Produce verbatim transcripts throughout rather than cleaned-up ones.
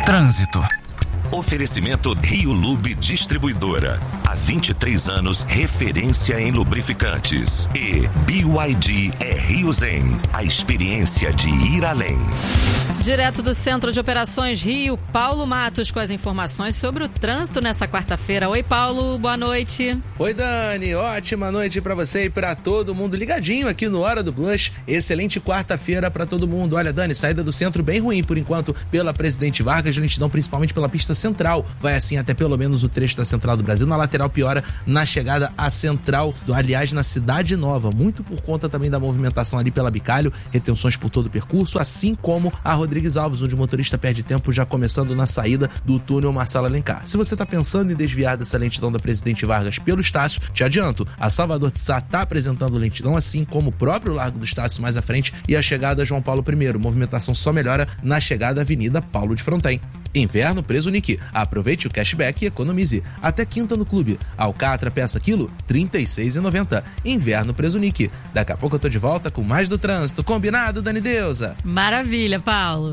Trânsito. Oferecimento Rio Lube Distribuidora. Há vinte e três anos, referência em lubrificantes. E B Y D é Rio Zen, a experiência de ir além. Direto do Centro de Operações Rio, Paulo Matos com as informações sobre o trânsito nessa quarta-feira. Oi, Paulo, boa noite. Oi, Dani, ótima noite pra você e pra todo mundo ligadinho aqui no Hora do Blush. Excelente quarta-feira pra todo mundo. Olha, Dani, saída do centro bem ruim por enquanto pela Presidente Vargas, lentidão principalmente pela pista central. Vai assim até pelo menos o trecho da Central do Brasil. Na lateral piora na chegada à Central, do, aliás, na Cidade Nova, muito por conta também da movimentação ali pela Bicalho, retenções por todo o percurso, assim como a Rodrigues Alves, onde o motorista perde tempo já começando na saída do túnel Marcelo Alencar. Se você está pensando em desviar dessa lentidão da Presidente Vargas pelo Estácio, te adianto, a Salvador de Sá está apresentando lentidão, assim como o próprio Largo do Estácio mais à frente e a chegada a João Paulo I. Movimentação só melhora na chegada à Avenida Paulo de Fronten. Inverno Preço Nick. Aproveite o cashback e economize. Até quinta no clube. Alcatra peça quilo, trinta e seis reais e noventa centavos. Inverno Preço Nick. Daqui a pouco eu tô de volta com mais do trânsito. Combinado, Dani Deusa? Maravilha, Paulo.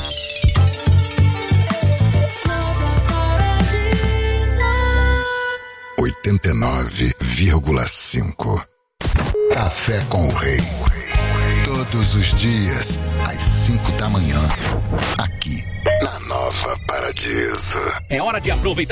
oitenta e nove vírgula cinco. Café com o Rei. Todos os dias, às cinco da manhã. Aqui, na Nova Paradiso. É hora de aproveitar